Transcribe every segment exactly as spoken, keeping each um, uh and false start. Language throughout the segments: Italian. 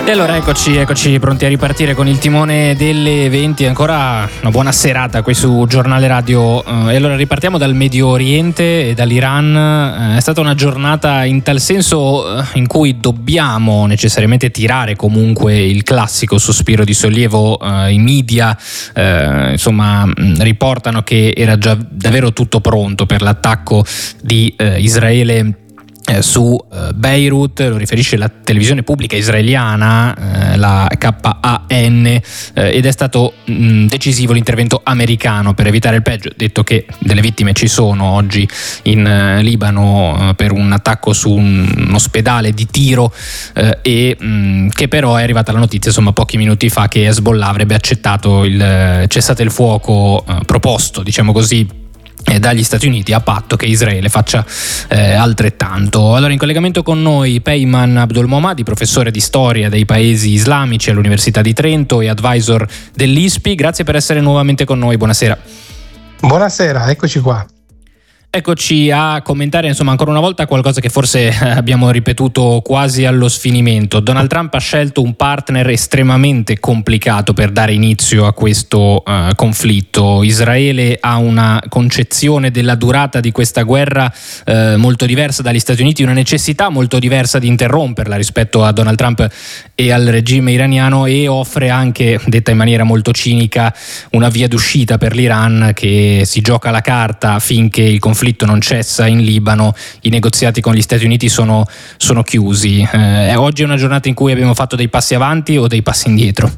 E allora eccoci, eccoci pronti a ripartire con il timone delle venti. Ancora una buona serata qui su Giornale Radio. E allora ripartiamo dal Medio Oriente e dall'Iran. È stata una giornata in tal senso in cui dobbiamo necessariamente tirare comunque il classico sospiro di sollievo. I media eh, insomma riportano che era già davvero tutto pronto per l'attacco di eh, Israele su Beirut. Lo riferisce la televisione pubblica israeliana, eh, la K A N, eh, ed è stato mh, decisivo l'intervento americano per evitare il peggio, detto che delle vittime ci sono oggi in eh, Libano eh, per un attacco su un, un ospedale di Tiro, eh, e mh, che però è arrivata la notizia insomma pochi minuti fa che Hezbollah avrebbe accettato il cessate il fuoco eh, proposto, diciamo così, dagli Stati Uniti, a patto che Israele faccia eh, altrettanto. Allora, in collegamento con noi Peyman Abdolmohmadi, professore di storia dei paesi islamici all'Università di Trento e advisor dell'I S P I. Grazie per essere nuovamente con noi, buonasera. Buonasera, eccoci qua. Eccoci a commentare insomma ancora una volta qualcosa che forse abbiamo ripetuto quasi allo sfinimento. Donald Trump ha scelto un partner estremamente complicato per dare inizio a questo uh, conflitto. Israele ha una concezione della durata di questa guerra uh, molto diversa dagli Stati Uniti, una necessità molto diversa di interromperla rispetto a Donald Trump e al regime iraniano, e offre anche, detta in maniera molto cinica, una via d'uscita per l'Iran che si gioca la carta finché il conflitto conflitto non cessa in Libano. I negoziati con gli Stati Uniti sono, sono chiusi. Eh, oggi è una giornata in cui abbiamo fatto dei passi avanti o dei passi indietro?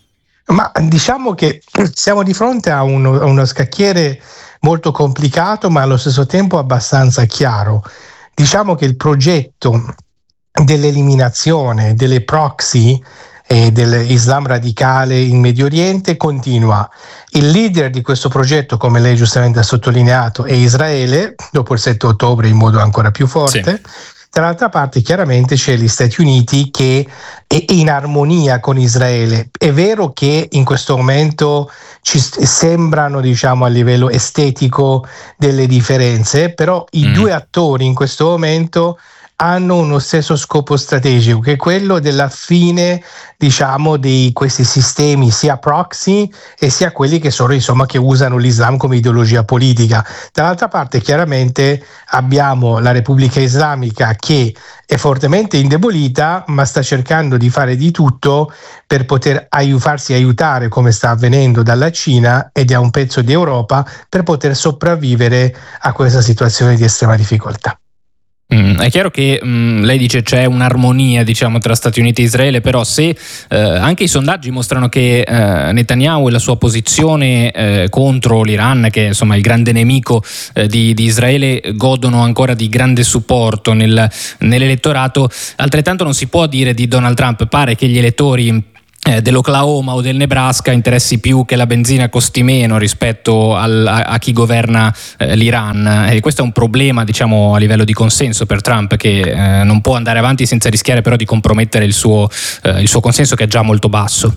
Ma diciamo che siamo di fronte a uno, a uno scacchiere molto complicato, ma allo stesso tempo abbastanza chiaro. Diciamo che il progetto dell'eliminazione delle proxy e dell'Islam radicale in Medio Oriente continua. Il leader di questo progetto, come lei giustamente ha sottolineato, è Israele, dopo il sette ottobre in modo ancora più forte. Sì. Dall'altra parte chiaramente c'è gli Stati Uniti che è in armonia con Israele. È vero che in questo momento ci sembrano, diciamo, a livello estetico delle differenze, però i mm. due attori in questo momento hanno uno stesso scopo strategico, che è quello della fine, diciamo, di questi sistemi sia proxy e sia quelli che sono, insomma, che usano l'Islam come ideologia politica. Dall'altra parte chiaramente abbiamo la Repubblica Islamica che è fortemente indebolita, ma sta cercando di fare di tutto per poter aiu- farsi aiutare, come sta avvenendo, dalla Cina e da un pezzo di Europa, per poter sopravvivere a questa situazione di estrema difficoltà. Mm, è chiaro che mm, lei dice c'è un'armonia, diciamo, tra Stati Uniti e Israele, però se eh, anche i sondaggi mostrano che eh, Netanyahu e la sua posizione eh, contro l'Iran, che è insomma il grande nemico eh, di, di Israele, godono ancora di grande supporto nel, nell'elettorato, altrettanto non si può dire di Donald Trump. Pare che gli elettori Eh, dell'Oklahoma o del Nebraska interessi più che la benzina costi meno rispetto al, a, a chi governa eh, l'Iran, e questo è un problema, diciamo, a livello di consenso per Trump, che eh, non può andare avanti senza rischiare però di compromettere il suo, eh, il suo consenso, che è già molto basso.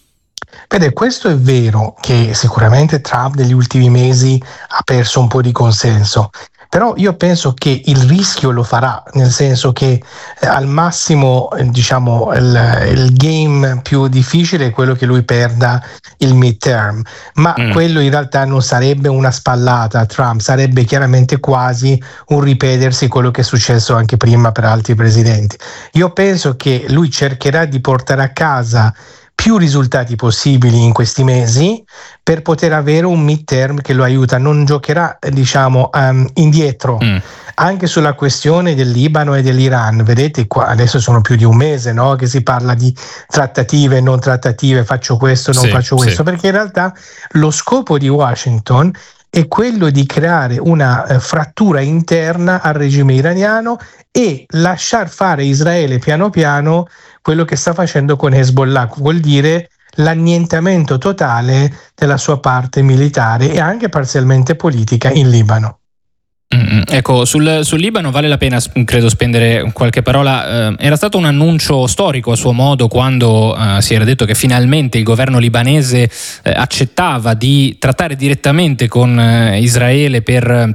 Vede, questo è vero che sicuramente Trump negli ultimi mesi ha perso un po' di consenso, però io penso che il rischio lo farà, nel senso che eh, al massimo eh, diciamo il, il game più difficile è quello che lui perda il midterm, ma mm. quello in realtà non sarebbe una spallata a Trump, sarebbe chiaramente quasi un ripetersi quello che è successo anche prima per altri presidenti. Io penso che lui cercherà di portare a casa più risultati possibili in questi mesi per poter avere un midterm che lo aiuta, non giocherà, diciamo, um, indietro mm. anche sulla questione del Libano e dell'Iran. Vedete qua adesso sono più di un mese, no, che si parla di trattative, non trattative, faccio questo, non sì, faccio questo, sì. Perché in realtà lo scopo di Washington è quello di creare una eh, frattura interna al regime iraniano e lasciar fare Israele piano piano quello che sta facendo con Hezbollah, vuol dire l'annientamento totale della sua parte militare e anche parzialmente politica in Libano. Mm, ecco, sul, sul Libano vale la pena, credo, spendere qualche parola. Eh, era stato un annuncio storico a suo modo quando eh, si era detto che finalmente il governo libanese eh, accettava di trattare direttamente con eh, Israele per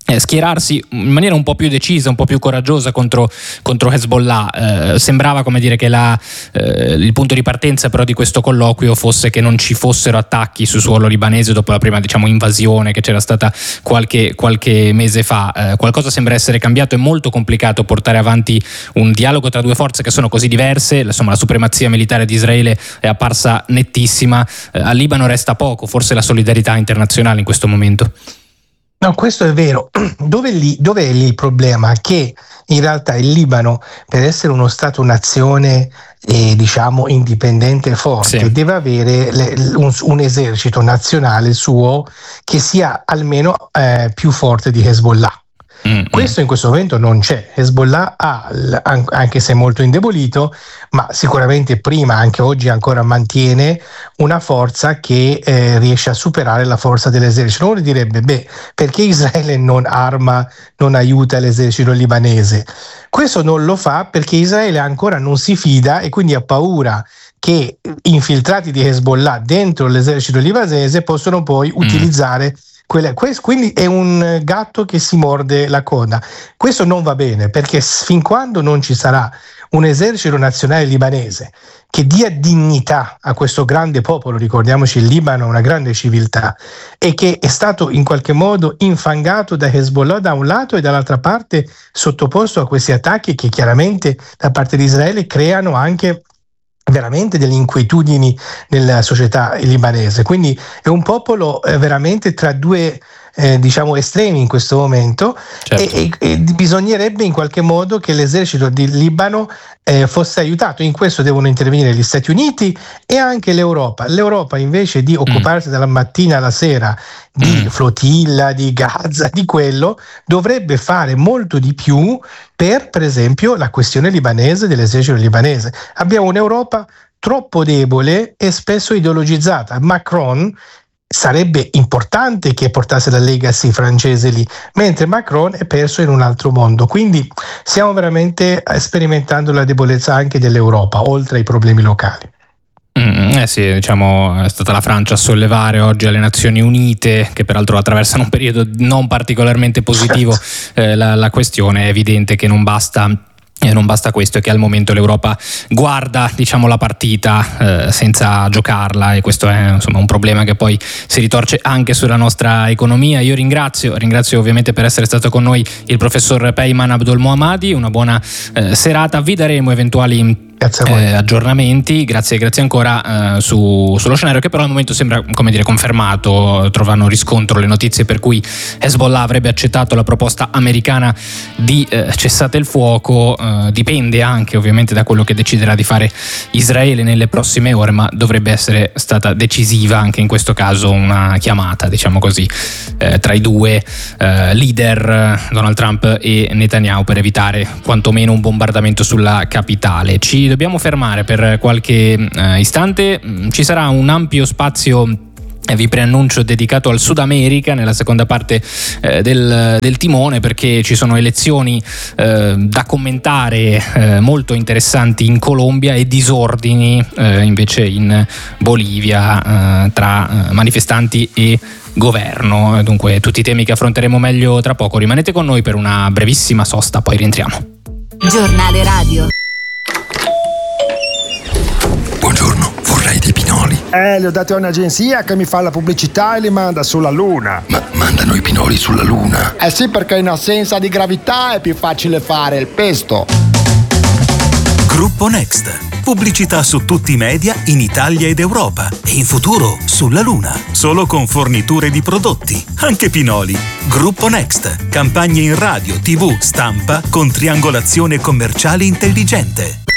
schierarsi in maniera un po' più decisa, un po' più coraggiosa contro, contro Hezbollah. Eh, sembrava, come dire, che la, eh, il punto di partenza però di questo colloquio fosse che non ci fossero attacchi su suolo libanese dopo la prima, diciamo, invasione che c'era stata qualche, qualche mese fa. Eh, qualcosa sembra essere cambiato. È molto complicato portare avanti un dialogo tra due forze che sono così diverse. Insomma, la supremazia militare di Israele è apparsa nettissima. Eh, al Libano resta poco, forse la solidarietà internazionale in questo momento. No, questo è vero. Dove lì, dove è lì il problema? Che in realtà il Libano, per essere uno Stato-nazione eh, diciamo indipendente e forte, sì, deve avere le, un, un esercito nazionale suo che sia almeno eh, più forte di Hezbollah. Mm-hmm. Questo in questo momento non c'è. Hezbollah ha, anche se molto indebolito, ma sicuramente prima, anche oggi ancora mantiene una forza che eh, riesce a superare la forza dell'esercito. Uno direbbe, beh, perché Israele non arma, non aiuta l'esercito libanese? Questo non lo fa perché Israele ancora non si fida e quindi ha paura che infiltrati di Hezbollah dentro l'esercito libanese possono poi mm. utilizzare Quella, questo, quindi è un gatto che si morde la coda. Questo non va bene, perché fin quando non ci sarà un esercito nazionale libanese che dia dignità a questo grande popolo, ricordiamoci il Libano è una grande civiltà, e che è stato in qualche modo infangato da Hezbollah da un lato e dall'altra parte sottoposto a questi attacchi che chiaramente da parte di Israele creano anche veramente delle inquietudini nella società libanese. Quindi è un popolo eh, veramente tra due eh, diciamo estremi in questo momento. Certo. e, e, e bisognerebbe in qualche modo che l'esercito di Libano eh, fosse aiutato. In questo devono intervenire gli Stati Uniti e anche l'Europa. L'Europa invece di occuparsi mm. dalla mattina alla sera di mm. flotilla, di Gaza, di quello, dovrebbe fare molto di più per, per esempio, la questione libanese dell'esercito libanese. Abbiamo un'Europa troppo debole e spesso ideologizzata. Macron sarebbe importante che portasse la legacy francese lì, mentre Macron è perso in un altro mondo. Quindi stiamo veramente sperimentando la debolezza anche dell'Europa, oltre ai problemi locali. Mm, eh sì, diciamo è stata la Francia a sollevare oggi alle Nazioni Unite, che peraltro attraversano un periodo non particolarmente positivo, certo. eh, la, la questione è evidente che non basta. E non basta questo, è che al momento l'Europa guarda, diciamo, la partita eh, senza giocarla, e questo è insomma un problema che poi si ritorce anche sulla nostra economia. Io ringrazio, ringrazio ovviamente per essere stato con noi il professor Peyman Abdolmohammadi. Una buona eh, serata, vi daremo eventuali Eh, aggiornamenti, grazie, grazie ancora eh, su, sullo scenario, che però al momento sembra, come dire, confermato. Trovano riscontro le notizie per cui Hezbollah avrebbe accettato la proposta americana di eh, cessate il fuoco. Eh, dipende anche ovviamente da quello che deciderà di fare Israele nelle prossime ore, ma dovrebbe essere stata decisiva anche in questo caso una chiamata, diciamo così, eh, tra i due eh, leader, Donald Trump e Netanyahu, per evitare quantomeno un bombardamento sulla capitale. Ci dobbiamo fermare per qualche eh, istante. Ci sarà un ampio spazio, eh, vi preannuncio, dedicato al Sud America nella seconda parte eh, del, del timone, perché ci sono elezioni eh, da commentare eh, molto interessanti in Colombia e disordini eh, invece in Bolivia eh, tra eh, manifestanti e governo. Dunque tutti i temi che affronteremo meglio tra poco. Rimanete con noi per una brevissima sosta, poi rientriamo. Giornale radio. Buongiorno, vorrei dei pinoli. Eh, li ho dati a un'agenzia che mi fa la pubblicità e li manda sulla Luna. Ma mandano i pinoli sulla Luna? Eh sì, perché in assenza di gravità è più facile fare il pesto. Gruppo Next. Pubblicità su tutti i media in Italia ed Europa e in futuro sulla Luna. Solo con forniture di prodotti, anche pinoli. Gruppo Next. Campagne in radio, tivù, stampa con triangolazione commerciale intelligente.